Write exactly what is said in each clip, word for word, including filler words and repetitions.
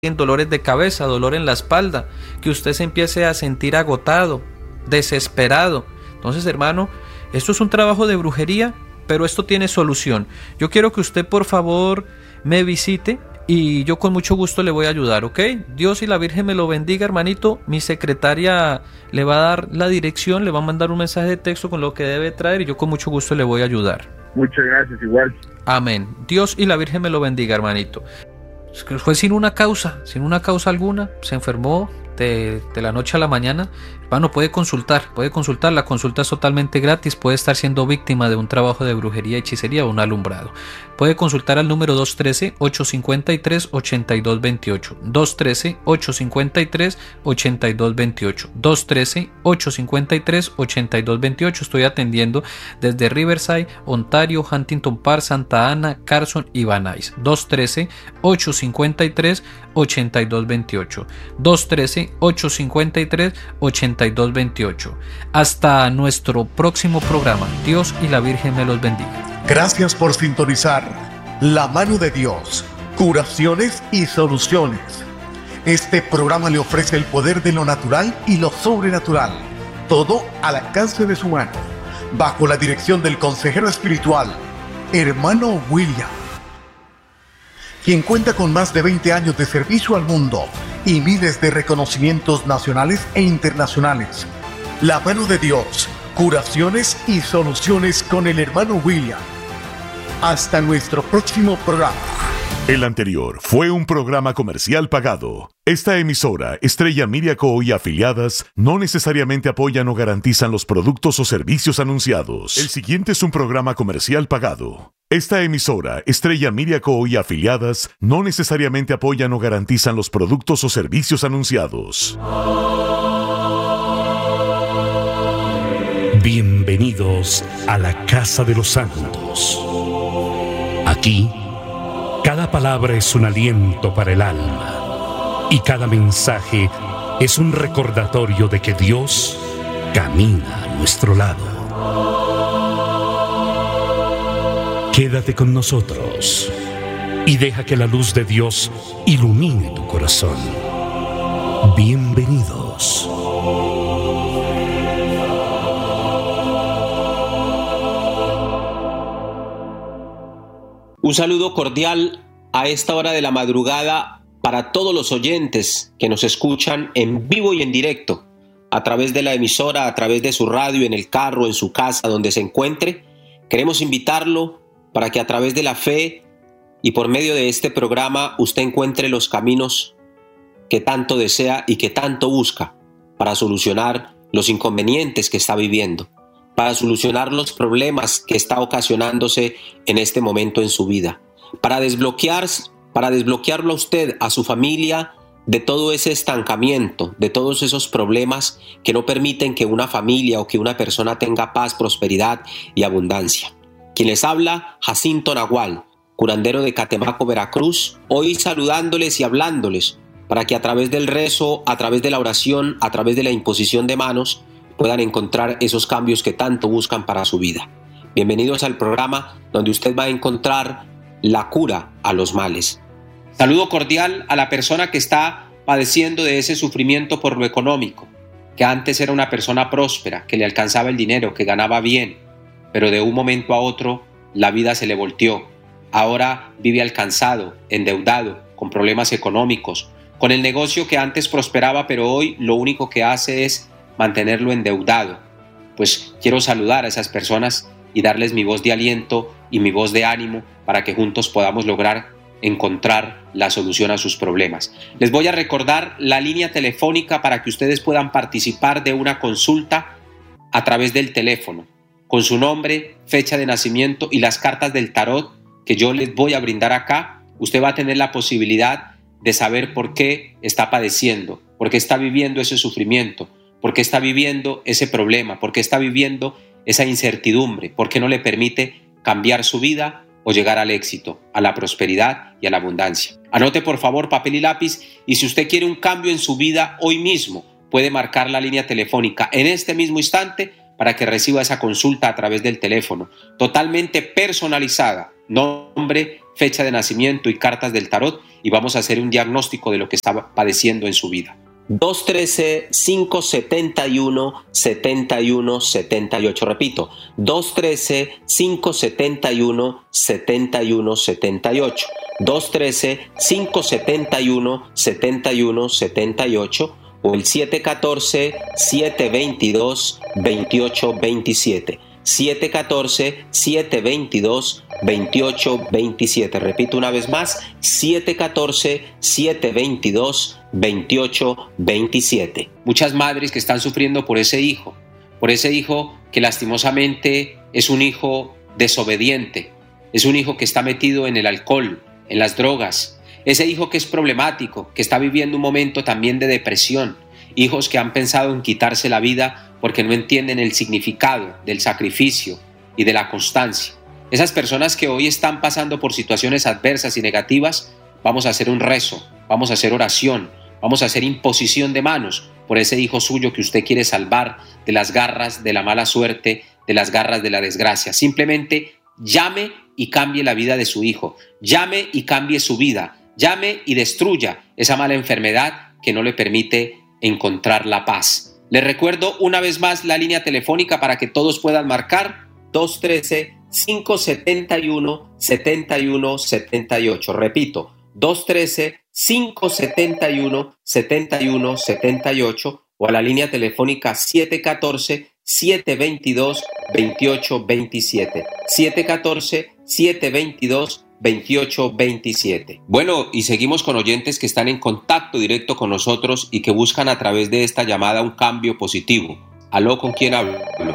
dolores de cabeza, dolor en la espalda, que usted se empiece a sentir agotado, desesperado. Entonces, hermano, esto es un trabajo de brujería, pero esto tiene solución. Yo quiero que usted, por favor, me visite y yo con mucho gusto le voy a ayudar, ¿ok? Dios y la Virgen me lo bendiga, hermanito. Mi secretaria le va a dar la dirección, le va a mandar un mensaje de texto con lo que debe traer y yo con mucho gusto le voy a ayudar. Muchas gracias, igual. Amén. Dios y la Virgen me lo bendiga, hermanito. Fue sin una causa, sin una causa alguna, se enfermó de, de la noche a la mañana. Hermano, puede consultar, puede consultar, la consulta es totalmente gratis, puede estar siendo víctima de un trabajo de brujería, hechicería o un alumbrado. Puede consultar al número dos uno tres, ocho cinco tres, ocho dos dos ocho, dos uno tres, ocho cinco tres, ocho dos dos ocho, dos uno tres, ocho cinco tres, ocho dos dos ocho. Estoy atendiendo desde Riverside, Ontario, Huntington Park, Santa Ana, Carson y Van Nuys. dos uno tres, ocho cinco tres, ocho dos dos ocho, dos uno tres, ocho cinco tres, ocho dos dos ocho. Hasta nuestro próximo programa. Dios y la Virgen me los bendiga. Gracias por sintonizar La Mano de Dios, curaciones y soluciones. Este programa le ofrece el poder de lo natural y lo sobrenatural, todo al alcance de su mano, bajo la dirección del consejero espiritual, hermano William, quien cuenta con más de veinte años de servicio al mundo y miles de reconocimientos nacionales e internacionales. La Mano de Dios, curaciones y soluciones con el hermano William. Hasta nuestro próximo programa. El anterior fue un programa comercial pagado. Esta emisora, Estrella Media Co. y afiliadas, no necesariamente apoyan o garantizan los productos o servicios anunciados. El siguiente es un programa comercial pagado. Esta emisora, Estrella Media Co. y afiliadas, no necesariamente apoyan o garantizan los productos o servicios anunciados. Bienvenidos a la Casa de los Santos. Aquí, cada palabra es un aliento para el alma y cada mensaje es un recordatorio de que Dios camina a nuestro lado. Quédate con nosotros y deja que la luz de Dios ilumine tu corazón. Bienvenidos. Un saludo cordial a esta hora de la madrugada para todos los oyentes que nos escuchan en vivo y en directo a través de la emisora, a través de su radio, en el carro, en su casa, donde se encuentre. Queremos invitarlo para que a través de la fe y por medio de este programa usted encuentre los caminos que tanto desea y que tanto busca para solucionar los inconvenientes que está viviendo, para solucionar los problemas que está ocasionándose en este momento en su vida, para desbloquear, para desbloquearlo a usted, a su familia, de todo ese estancamiento, de todos esos problemas que no permiten que una familia o que una persona tenga paz, prosperidad y abundancia. Quien les habla, Jacinto Nahual, curandero de Catemaco, Veracruz, hoy saludándoles y hablándoles para que a través del rezo, a través de la oración, a través de la imposición de manos, puedan encontrar esos cambios que tanto buscan para su vida. Bienvenidos al programa donde usted va a encontrar la cura a los males. Saludo cordial a la persona que está padeciendo de ese sufrimiento por lo económico, que antes era una persona próspera, que le alcanzaba el dinero, que ganaba bien, pero de un momento a otro la vida se le volteó. Ahora vive alcanzado, endeudado, con problemas económicos, con el negocio que antes prosperaba, pero hoy lo único que hace es mantenerlo endeudado. Pues quiero saludar a esas personas y darles mi voz de aliento y mi voz de ánimo para que juntos podamos lograr encontrar la solución a sus problemas. Les voy a recordar la línea telefónica para que ustedes puedan participar de una consulta a través del teléfono, con su nombre, fecha de nacimiento y las cartas del tarot que yo les voy a brindar acá. Usted va a tener la posibilidad de saber por qué está padeciendo, por qué está viviendo ese sufrimiento, por qué está viviendo ese problema, por qué está viviendo esa incertidumbre, por qué no le permite cambiar su vida o llegar al éxito, a la prosperidad y a la abundancia. Anote por favor papel y lápiz, y si usted quiere un cambio en su vida hoy mismo, puede marcar la línea telefónica en este mismo instante para que reciba esa consulta a través del teléfono, totalmente personalizada, nombre, fecha de nacimiento y cartas del tarot, y vamos a hacer un diagnóstico de lo que está padeciendo en su vida. dos uno tres, cinco siete uno, siete uno siete ocho, repito, dos uno tres, cinco siete uno, siete uno siete ocho, dos uno tres, cinco siete uno, siete uno siete ocho o el siete uno cuatro, siete dos dos, dos ocho dos siete, siete uno cuatro, siete dos dos, dos ocho dos siete, repito una vez más, siete uno cuatro, siete dos dos, dos ocho dos siete. Muchas madres que están sufriendo por ese hijo, por ese hijo que lastimosamente es un hijo desobediente, es un hijo que está metido en el alcohol, en las drogas, ese hijo que es problemático, que está viviendo un momento también de depresión, hijos que han pensado en quitarse la vida porque no entienden el significado del sacrificio y de la constancia. Esas personas que hoy están pasando por situaciones adversas y negativas, vamos a hacer un rezo, vamos a hacer oración, vamos a hacer imposición de manos por ese hijo suyo que usted quiere salvar de las garras de la mala suerte, de las garras de la desgracia. Simplemente llame y cambie la vida de su hijo, llame y cambie su vida, llame y destruya esa mala enfermedad que no le permite encontrar la paz. Les recuerdo una vez más la línea telefónica para que todos puedan marcar: dos uno tres, cinco siete uno, siete uno siete ocho. Repito, dos uno tres, cinco siete uno, siete uno siete ocho o a la línea telefónica siete uno cuatro, siete dos dos, dos ocho dos siete, siete uno cuatro, siete dos dos, dos ocho dos siete. Bueno, y seguimos con oyentes que están en contacto directo con nosotros y que buscan a través de esta llamada un cambio positivo. ¿Aló? ¿Con quién hablo?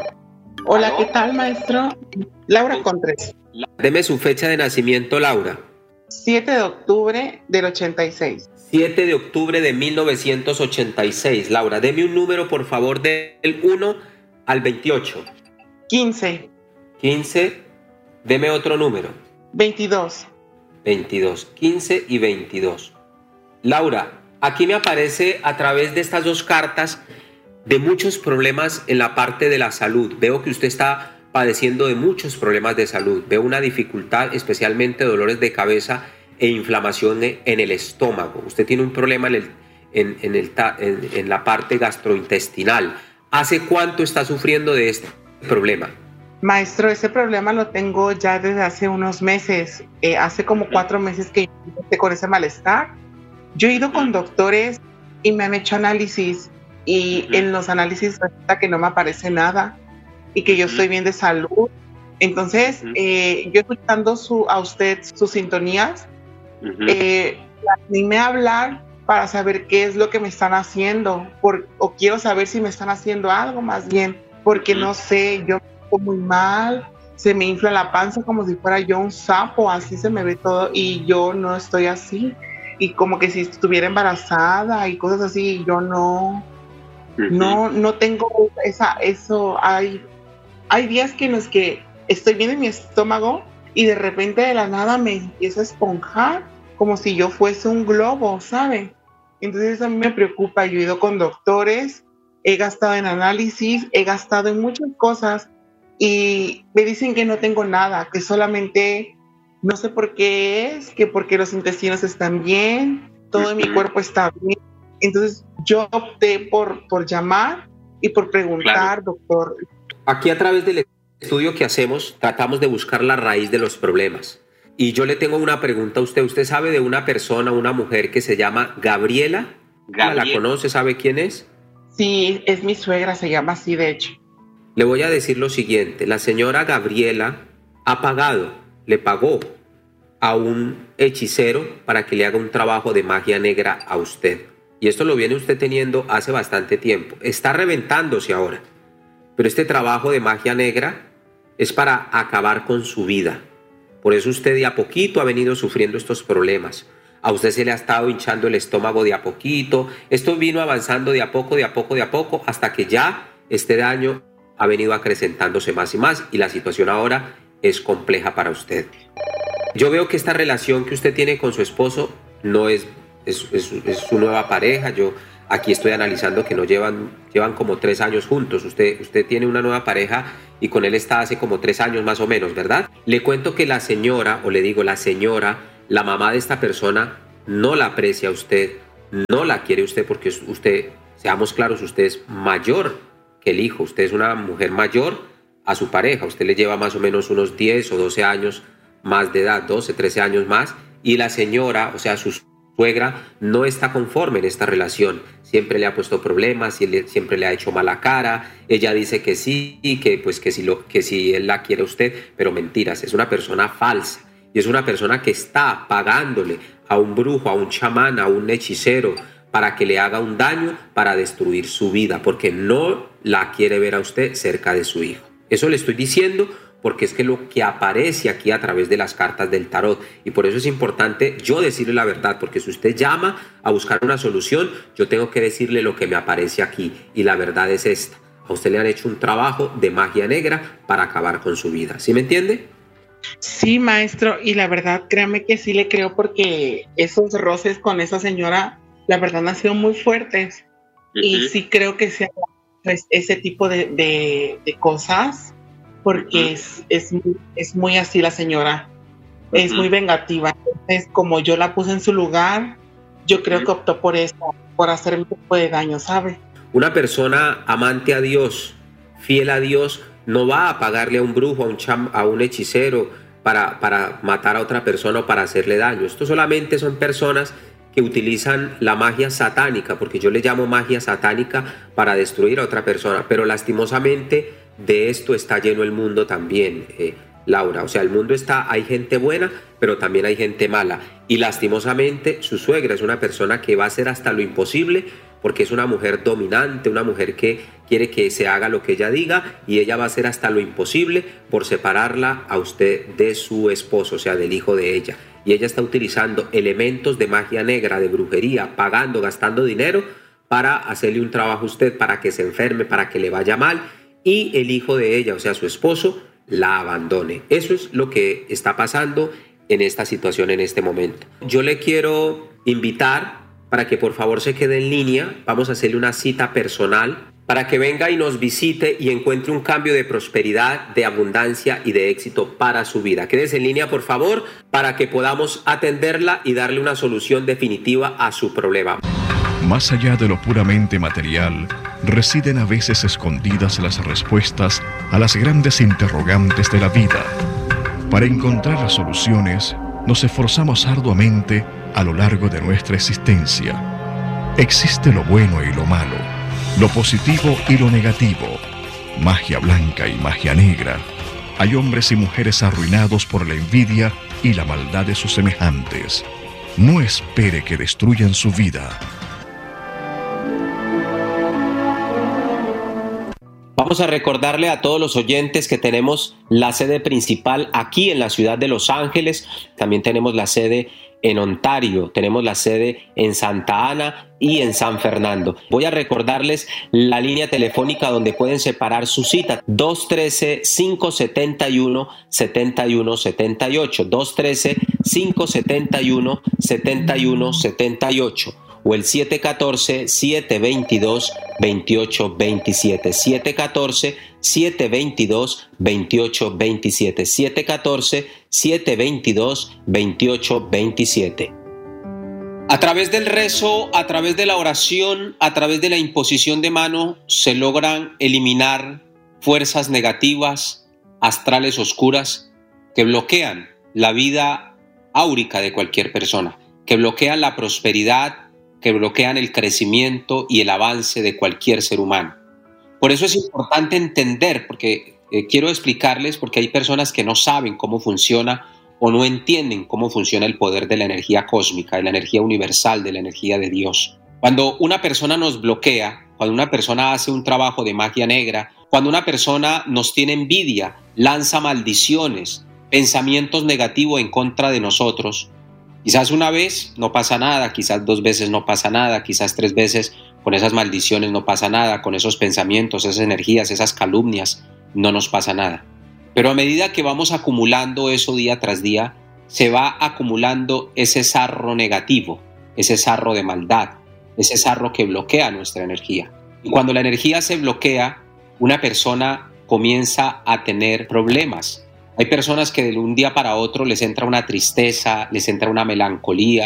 Hola, ¿qué tal, maestro? Laura Contres. Deme su fecha de nacimiento, Laura. siete de octubre del ochenta y seis. siete de octubre de mil novecientos ochenta y seis. Laura, deme un número, por favor, del uno al veintiocho. quince. quince. Deme otro número. veintidós. veintidós. quince y veintidós. Laura, aquí me aparece a través de estas dos cartas de muchos problemas en la parte de la salud. Veo que usted está padeciendo de muchos problemas de salud. Veo una dificultad, especialmente dolores de cabeza e inflamación en el estómago. Usted tiene un problema en, el, en, en, el, en, en la parte gastrointestinal. ¿Hace cuánto está sufriendo de este problema? Maestro, ese problema lo tengo ya desde hace unos meses. Eh, hace como cuatro meses que estoy con ese malestar. Yo he ido con doctores y me han hecho análisis y uh-huh. en los análisis resulta que no me aparece nada y que yo uh-huh. estoy bien de salud. Entonces, uh-huh. eh, yo escuchando su, a usted sus sintonías, uh-huh. eh, animé a hablar para saber qué es lo que me están haciendo por, o quiero saber si me están haciendo algo más bien, porque uh-huh. no sé, yo me siento muy mal, se me infla la panza como si fuera yo un sapo, así se me ve todo y yo no estoy así. Y como que si estuviera embarazada y cosas así, yo no, uh-huh. no, no tengo esa, eso, hay, hay días que en los que estoy bien en mi estómago y de repente de la nada me empiezo a esponjar como si yo fuese un globo, ¿sabe? Entonces a mí me preocupa, yo he ido con doctores, he gastado en análisis, he gastado en muchas cosas y me dicen que no tengo nada, que solamente... No sé por qué es, que porque los intestinos están bien, todo en mi cuerpo está bien. Entonces yo opté por, por llamar y por preguntar, claro. doctor. Aquí a través del estudio que hacemos tratamos de buscar la raíz de los problemas. Y yo le tengo una pregunta a usted. ¿Usted sabe de una persona, una mujer que se llama Gabriela? Gabriela. ¿La conoce? ¿Sabe quién es? Sí, es mi suegra, se llama así de hecho. Le voy a decir lo siguiente. La señora Gabriela ha pagado, le pagó a un hechicero para que le haga un trabajo de magia negra a usted. Y esto lo viene usted teniendo hace bastante tiempo. Está reventándose ahora. Pero este trabajo de magia negra es para acabar con su vida. Por eso usted de a poquito ha venido sufriendo estos problemas. A usted se le ha estado hinchando el estómago de a poquito. Esto vino avanzando de a poco, de a poco, de a poco, hasta que ya este daño ha venido acrecentándose más y más. Y la situación ahora es compleja para usted. Yo veo que esta relación que usted tiene con su esposo no es, es, es, es su nueva pareja. Yo aquí estoy analizando que no llevan, llevan como tres años juntos. Usted, usted tiene una nueva pareja y con él está hace como tres años más o menos, ¿verdad? Le cuento que la señora, o le digo la señora, la mamá de esta persona, no la aprecia a usted, no la quiere usted porque usted, seamos claros, usted es mayor que el hijo, usted es una mujer mayor a su pareja, usted le lleva más o menos unos diez o doce años más de edad, doce, trece años más, y la señora, o sea, su suegra, no está conforme en esta relación. Siempre le ha puesto problemas, siempre le ha hecho mala cara. Ella dice que sí, que pues que si, lo, que si él la quiere a usted, pero mentiras, es una persona falsa. Y es una persona que está pagándole a un brujo, a un chamán, a un hechicero, para que le haga un daño, para destruir su vida, porque no la quiere ver a usted cerca de su hijo. Eso le estoy diciendo porque es que lo que aparece aquí a través de las cartas del tarot, y por eso es importante yo decirle la verdad, porque si usted llama a buscar una solución, yo tengo que decirle lo que me aparece aquí, y la verdad es esta: a usted le han hecho un trabajo de magia negra para acabar con su vida. ¿Sí me entiende? Sí, maestro, y la verdad, créame que sí le creo, porque esos roces con esa señora, la verdad, han sido muy fuertes. Uh-huh. Y sí creo que sea pues, ese tipo de, de, de cosas, porque uh-huh. es, es, muy, es muy así la señora, uh-huh. es muy vengativa. Entonces, como yo la puse en su lugar, yo creo uh-huh. que optó por eso, por hacer un poco de daño, ¿sabe? Una persona amante a Dios, fiel a Dios, no va a pagarle a un brujo, a un, cham, a un hechicero para, para matar a otra persona o para hacerle daño. Esto solamente son personas que utilizan la magia satánica, porque yo le llamo magia satánica, para destruir a otra persona. Pero lastimosamente de esto está lleno el mundo también, eh, Laura. O sea, el mundo está, hay gente buena, pero también hay gente mala. Y lastimosamente su suegra es una persona que va a hacer hasta lo imposible, porque es una mujer dominante, una mujer que quiere que se haga lo que ella diga, y ella va a hacer hasta lo imposible por separarla a usted de su esposo, o sea, del hijo de ella. Y ella está utilizando elementos de magia negra, de brujería, pagando, gastando dinero para hacerle un trabajo a usted, para que se enferme, para que le vaya mal, y el hijo de ella, o sea, su esposo, la abandone. Eso es lo que está pasando en esta situación en este momento. Yo le quiero invitar para que por favor se quede en línea. Vamos a hacerle una cita personal para que venga y nos visite y encuentre un cambio de prosperidad, de abundancia y de éxito para su vida. Quédese en línea, por favor, para que podamos atenderla y darle una solución definitiva a su problema. Más allá de lo puramente material, residen a veces escondidas las respuestas a las grandes interrogantes de la vida. Para encontrar las soluciones, nos esforzamos arduamente a lo largo de nuestra existencia. Existe lo bueno y lo malo, lo positivo y lo negativo, magia blanca y magia negra. Hay hombres y mujeres arruinados por la envidia y la maldad de sus semejantes. No espere que destruyan su vida. Vamos a recordarle a todos los oyentes que tenemos la sede principal aquí en la ciudad de Los Ángeles. También tenemos la sede en Ontario, tenemos la sede en Santa Ana y en San Fernando. Voy a recordarles la línea telefónica donde pueden separar su cita: dos uno tres, cinco siete uno, siete uno siete ocho, dos uno tres, cinco siete uno, siete uno siete ocho, o el siete uno cuatro, siete dos dos, dos ocho dos siete, siete uno cuatro, siete dos dos, dos ocho dos siete, siete uno cuatro, siete dos dos, dos ocho dos siete. A través del rezo, a través de la oración, a través de la imposición de mano, se logran eliminar fuerzas negativas, astrales oscuras, que bloquean la vida áurica de cualquier persona, que bloquean la prosperidad, que bloquean el crecimiento y el avance de cualquier ser humano. Por eso es importante entender, porque eh, quiero explicarles, porque hay personas que no saben cómo funciona o no entienden cómo funciona el poder de la energía cósmica, de la energía universal, de la energía de Dios. Cuando una persona nos bloquea, cuando una persona hace un trabajo de magia negra, cuando una persona nos tiene envidia, lanza maldiciones, pensamientos negativos en contra de nosotros, quizás una vez no pasa nada, quizás dos veces no pasa nada, quizás tres veces con esas maldiciones no pasa nada, con esos pensamientos, esas energías, esas calumnias, no nos pasa nada. Pero a medida que vamos acumulando eso día tras día, se va acumulando ese sarro negativo, ese sarro de maldad, ese sarro que bloquea nuestra energía. Y cuando la energía se bloquea, una persona comienza a tener problemas. Hay personas que de un día para otro les entra una tristeza, les entra una melancolía,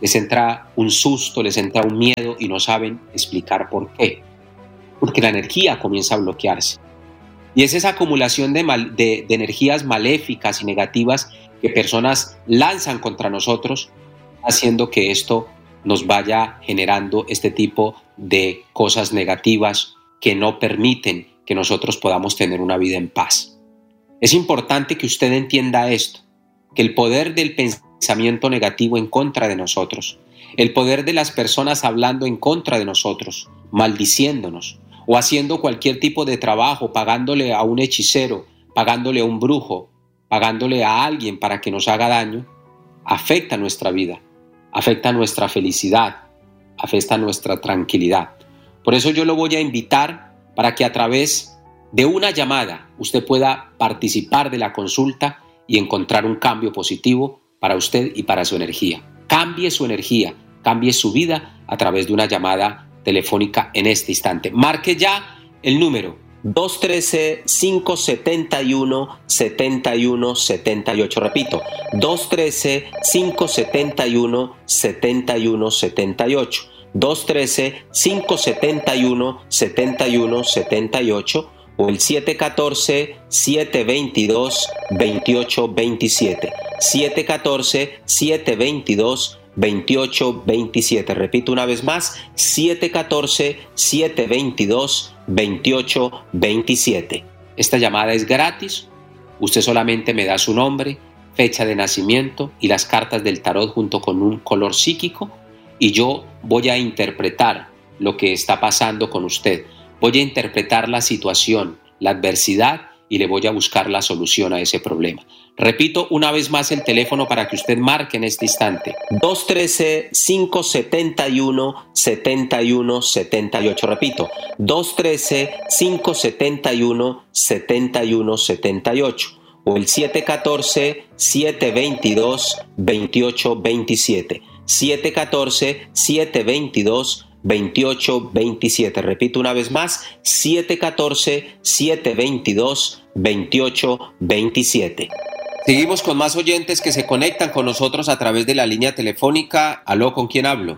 les entra un susto, les entra un miedo y no saben explicar por qué. Porque la energía comienza a bloquearse. Y es esa acumulación de, mal, de, de energías maléficas y negativas que personas lanzan contra nosotros, haciendo que esto nos vaya generando este tipo de cosas negativas que no permiten que nosotros podamos tener una vida en paz. Es importante que usted entienda esto, que el poder del pensamiento negativo en contra de nosotros, el poder de las personas hablando en contra de nosotros, maldiciéndonos, o haciendo cualquier tipo de trabajo, pagándole a un hechicero, pagándole a un brujo, pagándole a alguien para que nos haga daño, afecta nuestra vida, afecta nuestra felicidad, afecta nuestra tranquilidad. Por eso yo lo voy a invitar para que a través de una llamada usted pueda participar de la consulta y encontrar un cambio positivo para usted y para su energía. Cambie su energía, cambie su vida a través de una llamada telefónica en este instante. Marque ya el número dos uno tres, cinco siete uno, siete uno siete ocho. Repito, dos uno tres, cinco siete uno, siete uno siete ocho. dos uno tres, cinco siete uno, siete uno siete ocho o el siete uno cuatro, siete dos dos, dos ocho dos siete. siete uno cuatro, siete dos dos, dos ocho dos siete. Repito una vez más, siete uno cuatro, siete dos dos, dos ocho dos siete. Esta llamada es gratis. Usted solamente me da su nombre, fecha de nacimiento y las cartas del tarot junto con un color psíquico y yo voy a interpretar lo que está pasando con usted. Voy a interpretar la situación, la adversidad y le voy a buscar la solución a ese problema. Repito una vez más el teléfono para que usted marque en este instante. dos uno tres, cinco siete uno, siete uno siete ocho. Repito, dos uno tres, cinco siete uno, siete uno siete ocho o el siete uno cuatro, siete dos dos, dos ocho dos siete. siete uno cuatro, siete dos dos, dos ocho dos siete. Repito una vez más, siete uno cuatro, siete dos dos, dos ocho dos siete. Seguimos con más oyentes que se conectan con nosotros a través de la línea telefónica. Aló, ¿con quién hablo?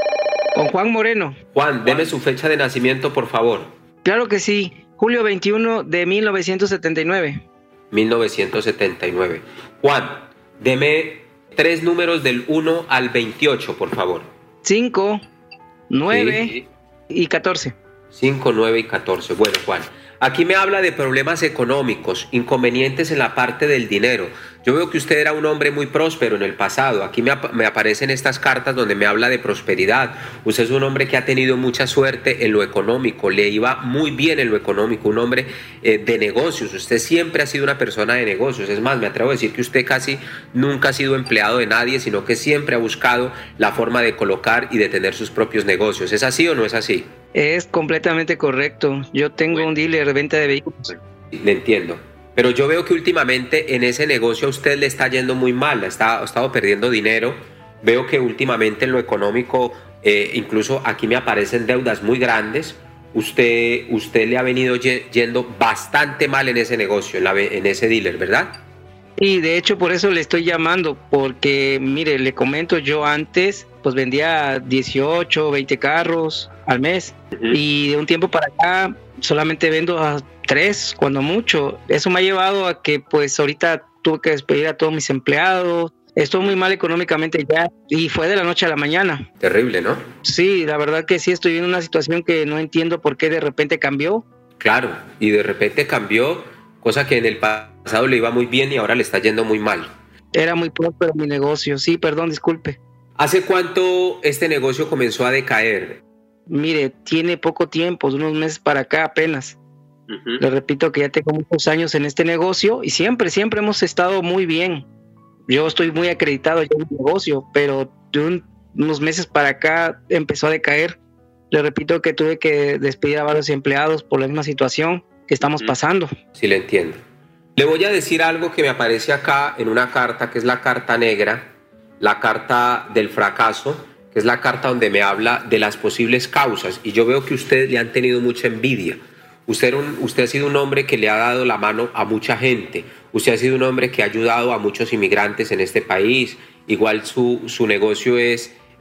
Con Juan Moreno. Juan, deme su fecha de nacimiento, por favor. Claro que sí, julio veintiuno de mil novecientos setenta y nueve. mil novecientos setenta y nueve. Juan, deme tres números del uno al veintiocho, por favor. cinco, nueve sí. Y catorce. cinco, nueve y catorce. Bueno, Juan, aquí me habla de problemas económicos, inconvenientes en la parte del dinero. Yo veo que usted era un hombre muy próspero en el pasado. Aquí me, ap- me aparecen estas cartas donde me habla de prosperidad. Usted es un hombre que ha tenido mucha suerte en lo económico, le iba muy bien en lo económico, un hombre eh, de negocios. Usted siempre ha sido una persona de negocios. Es más, me atrevo a decir que usted casi nunca ha sido empleado de nadie, sino que siempre ha buscado la forma de colocar y de tener sus propios negocios. ¿Es así o no es así? Es completamente correcto. Yo tengo bueno. un dealer de venta de vehículos. Le entiendo. Pero yo veo que últimamente en ese negocio a usted le está yendo muy mal, está, ha estado perdiendo dinero. Veo que últimamente en lo económico, eh, incluso aquí me aparecen deudas muy grandes. Usted, usted le ha venido yendo bastante mal en ese negocio, en, la, en ese dealer, ¿verdad? Y de hecho por eso le estoy llamando, porque mire, le comento, yo antes pues vendía dieciocho, veinte carros al mes. Uh-huh. Y de un tiempo para acá solamente vendo a tres, cuando mucho. Eso me ha llevado a que pues ahorita tuve que despedir a todos mis empleados. Estoy muy mal económicamente ya y fue de la noche a la mañana. Terrible, ¿no? Sí, la verdad que sí, estoy en una situación que no entiendo por qué de repente cambió. Claro, y de repente cambió, cosa que en el pasado le iba muy bien y ahora le está yendo muy mal. Era muy próspero mi negocio, sí, perdón, disculpe. ¿Hace cuánto este negocio comenzó a decaer? Mire, tiene poco tiempo, de unos meses para acá apenas. Uh-huh. Le repito que ya tengo muchos años en este negocio y siempre, siempre hemos estado muy bien. Yo estoy muy acreditado ya en el negocio, pero de un, unos meses para acá empezó a decaer. Le repito que tuve que despedir a varios empleados por la misma situación que estamos uh-huh. pasando. Sí, le entiendo. Le voy a decir algo que me aparece acá en una carta, que es la carta negra, la carta del fracaso, que es la carta donde me habla de las posibles causas. Y yo veo que usted le han tenido mucha envidia. Usted, un, usted ha sido un hombre que le ha dado la mano a mucha gente. Usted ha sido un hombre que ha ayudado a muchos inmigrantes en este país. Igual su, su negocio es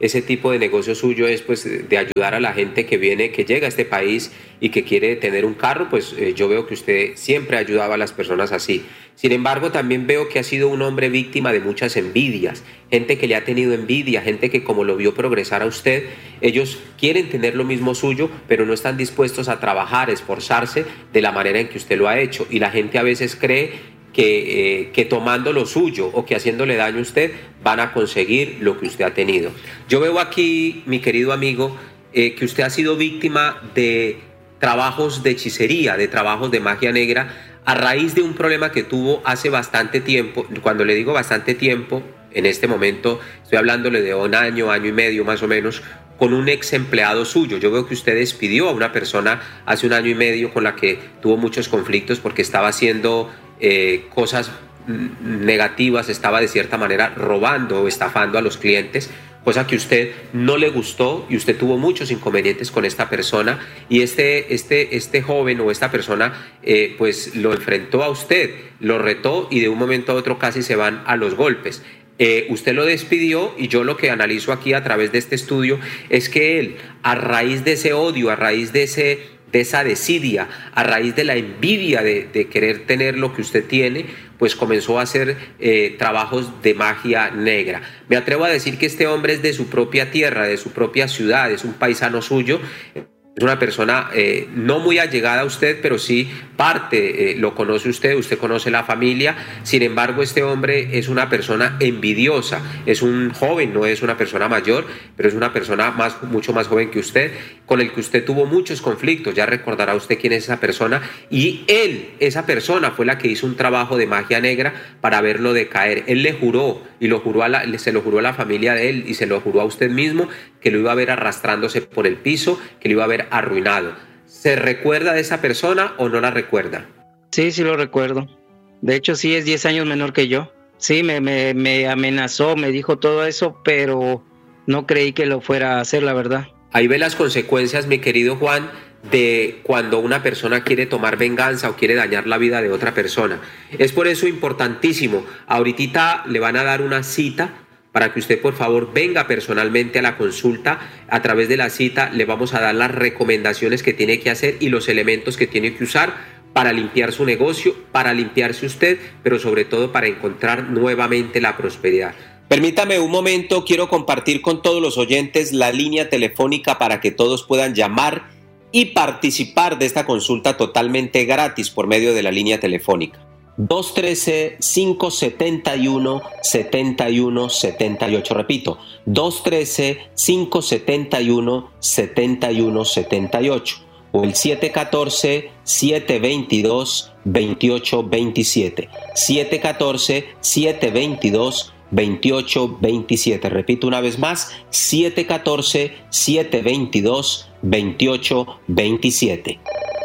ese tipo de negocio suyo es pues de ayudar a la gente que viene, que llega a este país y que quiere tener un carro, pues eh, yo veo que usted siempre ayudaba a las personas así. Sin embargo, también veo que ha sido un hombre víctima de muchas envidias, gente que le ha tenido envidia, gente que como lo vio progresar a usted, ellos quieren tener lo mismo suyo, pero no están dispuestos a trabajar, esforzarse de la manera en que usted lo ha hecho. Y la gente a veces cree que, eh, que tomando lo suyo o que haciéndole daño a usted van a conseguir lo que usted ha tenido. Yo veo aquí, mi querido amigo, eh, que usted ha sido víctima de trabajos de hechicería, de trabajos de magia negra, a raíz de un problema que tuvo hace bastante tiempo. Cuando le digo bastante tiempo, en este momento estoy hablándole de un año, año y medio más o menos, con un ex empleado suyo. Yo veo que usted despidió a una persona hace un año y medio con la que tuvo muchos conflictos porque estaba haciendo eh, cosas negativas, estaba de cierta manera robando o estafando a los clientes, cosa que a usted no le gustó y usted tuvo muchos inconvenientes con esta persona, y este, este, este joven o esta persona eh, pues lo enfrentó a usted, lo retó y de un momento a otro casi se van a los golpes. Eh, usted lo despidió y yo lo que analizo aquí a través de este estudio es que él, a raíz de ese odio, a raíz de ese de esa desidia, a raíz de la envidia de, de querer tener lo que usted tiene, pues comenzó a hacer eh, trabajos de magia negra. Me atrevo a decir que este hombre es de su propia tierra, de su propia ciudad, es un paisano suyo. Es una persona eh, no muy allegada a usted, pero sí parte, eh, lo conoce usted, usted conoce la familia. Sin embargo, este hombre es una persona envidiosa, es un joven, no es una persona mayor, pero es una persona más, mucho más joven que usted, con el que usted tuvo muchos conflictos. Ya recordará usted quién es esa persona, y él, esa persona fue la que hizo un trabajo de magia negra para verlo decaer. Él le juró, y lo juró a la, se lo juró a la familia de él, y se lo juró a usted mismo, que lo iba a ver arrastrándose por el piso, que lo iba a ver arruinado. ¿Se recuerda de esa persona o no la recuerda? Sí, sí lo recuerdo. De hecho, sí es diez años menor que yo. Sí, me, me, me amenazó, me dijo todo eso, pero no creí que lo fuera a hacer, la verdad. Ahí ve las consecuencias, mi querido Juan, de cuando una persona quiere tomar venganza o quiere dañar la vida de otra persona. Es por eso importantísimo. Ahorita le van a dar una cita para que usted por favor venga personalmente a la consulta. A través de la cita le vamos a dar las recomendaciones que tiene que hacer y los elementos que tiene que usar para limpiar su negocio, para limpiarse usted, pero sobre todo para encontrar nuevamente la prosperidad. Permítame un momento, quiero compartir con todos los oyentes la línea telefónica para que todos puedan llamar y participar de esta consulta totalmente gratis por medio de la línea telefónica. dos uno tres, cinco siete uno, siete uno siete ocho, repito, dos uno tres, cinco siete uno, siete uno siete ocho, o el siete uno cuatro, siete dos dos, dos ocho dos siete, siete uno cuatro, siete dos dos, dos ocho dos siete, repito una vez más, siete uno cuatro, siete dos dos, dos ocho dos siete.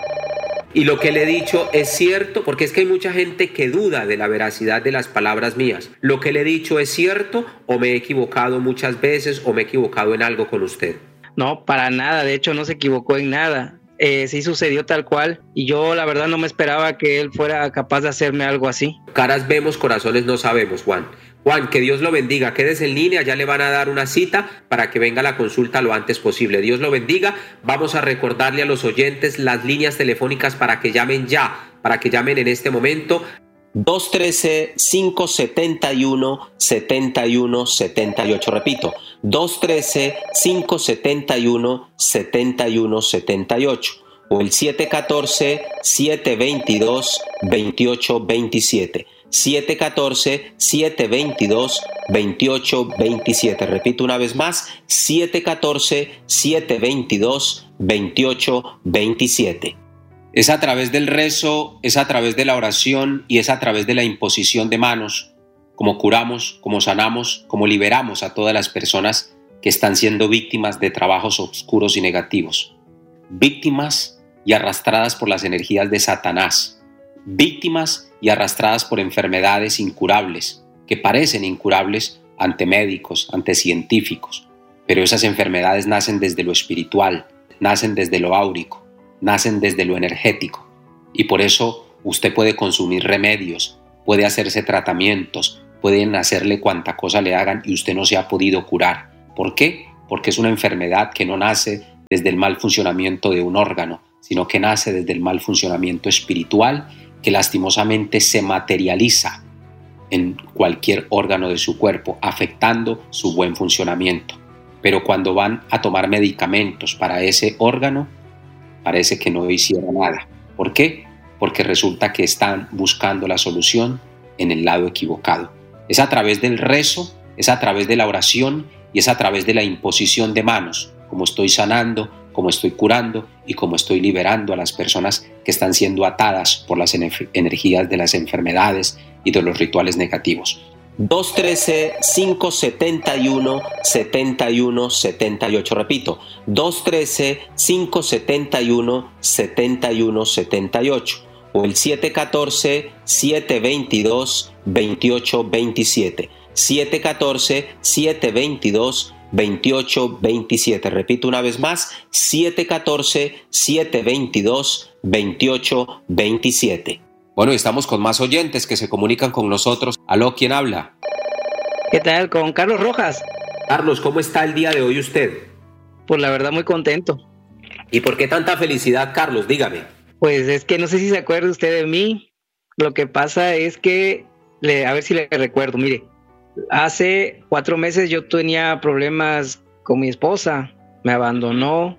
Y lo que le he dicho es cierto, porque es que hay mucha gente que duda de la veracidad de las palabras mías. ¿Lo que le he dicho es cierto o me he equivocado muchas veces o me he equivocado en algo con usted? No, para nada, de hecho no se equivocó en nada. Eh, sí sucedió tal cual y yo la verdad no me esperaba que él fuera capaz de hacerme algo así. Caras vemos, corazones no sabemos, Juan. Juan, que Dios lo bendiga, quédese en línea, ya le van a dar una cita para que venga a la consulta lo antes posible. Dios lo bendiga. Vamos a recordarle a los oyentes las líneas telefónicas para que llamen ya, para que llamen en este momento. dos uno tres, cinco siete uno, siete uno siete ocho, repito, dos uno tres, cinco siete uno, siete uno siete ocho, o el siete uno cuatro, siete dos dos, dos ocho dos siete, siete uno cuatro, siete dos dos, dos ocho dos siete, repito una vez más, siete uno cuatro, siete dos dos, dos ocho dos siete. Es a través del rezo, es a través de la oración y es a través de la imposición de manos como curamos, como sanamos, como liberamos a todas las personas que están siendo víctimas de trabajos oscuros y negativos. Víctimas y arrastradas por las energías de Satanás. Víctimas y arrastradas por enfermedades incurables, que parecen incurables ante médicos, ante científicos. Pero esas enfermedades nacen desde lo espiritual, nacen desde lo áurico, nacen desde lo energético, y por eso usted puede consumir remedios, puede hacerse tratamientos, pueden hacerle cuanta cosa le hagan y usted no se ha podido curar. ¿Por qué? porque es una enfermedad que no nace desde el mal funcionamiento de un órgano, sino que nace desde el mal funcionamiento espiritual que lastimosamente se materializa en cualquier órgano de su cuerpo, afectando su buen funcionamiento. Pero cuando van a tomar medicamentos para ese órgano, parece que no hicieron nada. ¿Por qué? Porque resulta que están buscando la solución en el lado equivocado. Es a través del rezo, es a través de la oración y es a través de la imposición de manos, como estoy sanando, como estoy curando y como estoy liberando a las personas que están siendo atadas por las energías de las enfermedades y de los rituales negativos. dos uno tres, cinco siete uno, siete uno siete ocho, repito, dos uno tres, cinco siete uno, siete uno siete ocho o el siete uno cuatro, siete dos dos, dos ocho dos siete, siete uno cuatro, siete dos dos, dos ocho dos siete, repito una vez más, siete uno cuatro, siete dos dos, dos ocho dos siete. Bueno, estamos con más oyentes que se comunican con nosotros. Aló, ¿quién habla? ¿Qué tal? Con Carlos Rojas. Carlos, ¿cómo está el día de hoy usted? Pues la verdad muy contento. ¿Y por qué tanta felicidad, Carlos? Dígame. Pues es que no sé si se acuerda usted de mí. Lo que pasa es que, le, a ver si le recuerdo, mire, hace cuatro meses yo tenía problemas con mi esposa, me abandonó,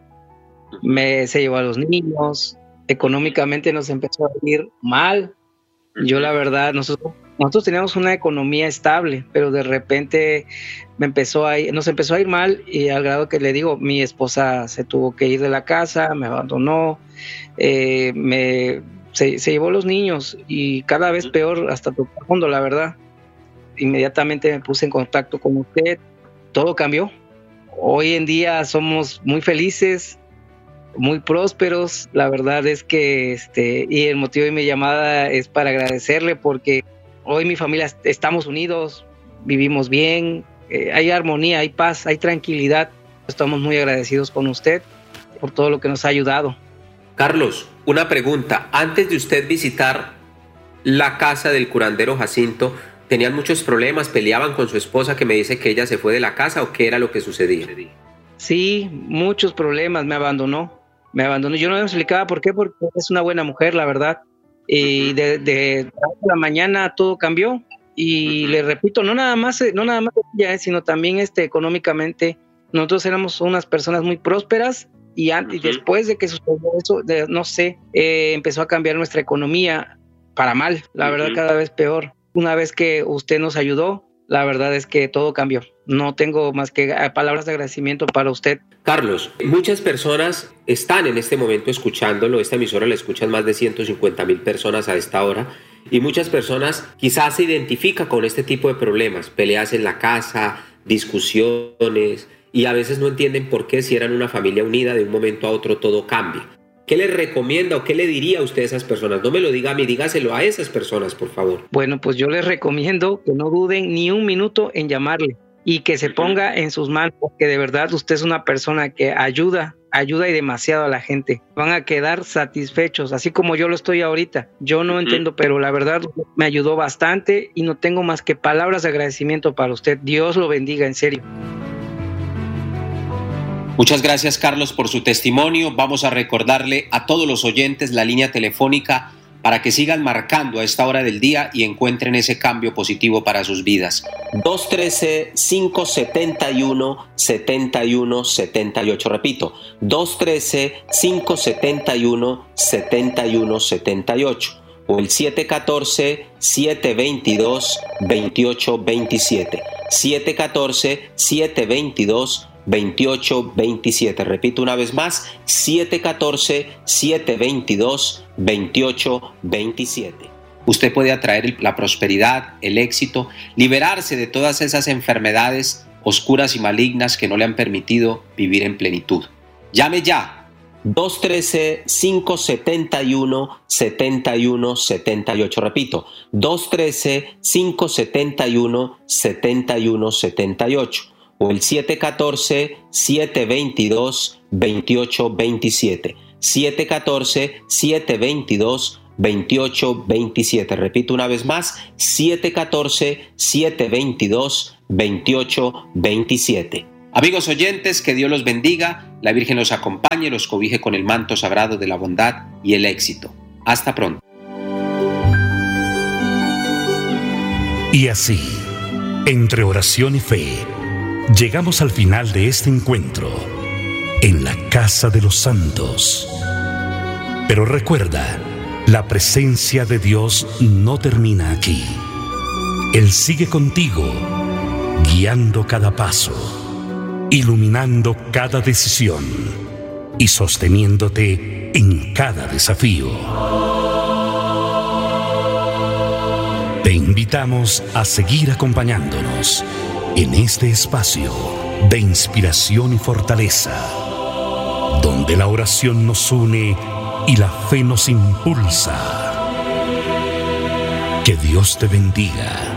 me, se llevó a los niños, económicamente nos empezó a ir mal. Yo la verdad, nosotros, nosotros teníamos una economía estable, pero de repente me empezó a ir, nos empezó a ir mal y al grado que le digo, mi esposa se tuvo que ir de la casa, me abandonó, eh, me, se, se llevó a los niños y cada vez peor hasta tocar fondo, la verdad. Inmediatamente me puse en contacto con usted, todo cambió. Hoy en día somos muy felices, muy prósperos. La verdad es que este y el motivo de mi llamada es para agradecerle porque hoy mi familia estamos unidos, vivimos bien, eh, hay armonía, hay paz, hay tranquilidad. Estamos muy agradecidos con usted por todo lo que nos ha ayudado. Carlos, una pregunta. Antes de usted visitar la casa del curandero Jacinto, ¿tenían muchos problemas? ¿Peleaban con su esposa que me dice que ella se fue de la casa o qué era lo que sucedía? Sí, muchos problemas, me abandonó. Me abandonó. Yo no me explicaba por qué, porque es una buena mujer, la verdad. Y de, de la mañana todo cambió. Y le repito, no nada más, no nada más ella, sino también este, económicamente. Nosotros éramos unas personas muy prósperas y, antes, y después de que sucedió eso, de, no sé, eh, empezó a cambiar nuestra economía para mal. La verdad, cada vez peor. Una vez que usted nos ayudó, la verdad es que todo cambió. No tengo más que palabras de agradecimiento para usted. Carlos, muchas personas están en este momento escuchándolo. Esta emisora la escuchan más de ciento cincuenta mil personas a esta hora. Y muchas personas quizás se identifican con este tipo de problemas. Peleas en la casa, discusiones. Y a veces no entienden por qué si eran una familia unida de un momento a otro todo cambia. ¿Qué le recomienda o qué le diría a usted a esas personas? No me lo diga a mí, dígaselo a esas personas, por favor. Bueno, pues yo les recomiendo que no duden ni un minuto en llamarle y que se ponga en sus manos, porque de verdad usted es una persona que ayuda, ayuda y demasiado a la gente. Van a quedar satisfechos, así como yo lo estoy ahorita. Yo no entiendo, pero la verdad me ayudó bastante y no tengo más que palabras de agradecimiento para usted. Dios lo bendiga, en serio. Muchas gracias, Carlos, por su testimonio. Vamos a recordarle a todos los oyentes la línea telefónica para que sigan marcando a esta hora del día y encuentren ese cambio positivo para sus vidas. dos uno tres, cinco siete uno, siete uno siete ocho, repito, dos uno tres, cinco siete uno, siete uno siete ocho o el siete uno cuatro, siete dos dos, dos ocho dos siete, siete uno cuatro, siete dos dos, dos ocho dos siete, repito una vez más, siete uno cuatro, siete dos dos, dos ocho dos siete. Usted puede atraer la prosperidad, el éxito, liberarse de todas esas enfermedades oscuras y malignas que no le han permitido vivir en plenitud. Llame ya, dos uno tres, cinco siete uno, siete uno siete ocho, repito, dos uno tres, cinco siete uno, siete uno siete ocho. O el siete uno cuatro, siete dos dos, dos ocho dos siete, siete uno cuatro, siete dos dos, dos ocho dos siete, repito una vez más, siete uno cuatro, siete dos dos, dos ocho dos siete. Amigos oyentes, que Dios los bendiga, la Virgen los acompañe, los cobije con el manto sagrado de la bondad y el éxito. Hasta pronto. Y así, entre oración y fe, llegamos al final de este encuentro en la Casa de los Santos. Pero recuerda, la presencia de Dios no termina aquí. Él sigue contigo, guiando cada paso, iluminando cada decisión y sosteniéndote en cada desafío. Te invitamos a seguir acompañándonos en este espacio de inspiración y fortaleza, donde la oración nos une y la fe nos impulsa. Que Dios te bendiga.